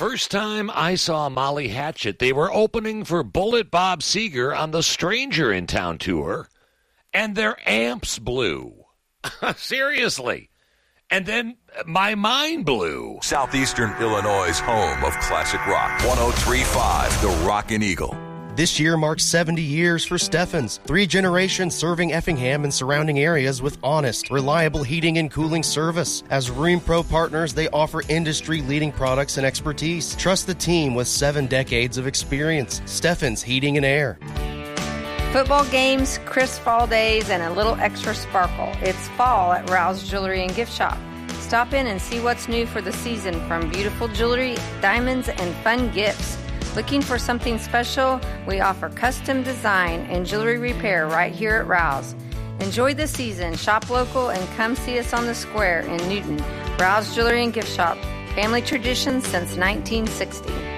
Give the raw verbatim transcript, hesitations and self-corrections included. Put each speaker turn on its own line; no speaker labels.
first time I saw Molly Hatchet, they were opening for Bullet Bob Seger on the Stranger in Town tour, and their amps blew. Seriously. And then my mind blew.
Southeastern Illinois' home of classic rock. one oh three point five, The Rockin' Eagle.
This year marks seventy years for Steffens. Three generations serving Effingham and surrounding areas with honest, reliable heating and cooling service. As Rheem Pro partners, they offer industry-leading products and expertise. Trust the team with seven decades of experience. Steffens Heating and Air.
Football games, crisp fall days, and a little extra sparkle. It's fall at Rouse Jewelry and Gift Shop. Stop in and see what's new for the season, from beautiful jewelry, diamonds, and fun gifts. Looking for something special? We offer custom design and jewelry repair right here at Rouse. Enjoy the season, shop local, and come see us on the square in Newton. Rouse Jewelry and Gift Shop, family tradition since nineteen sixty.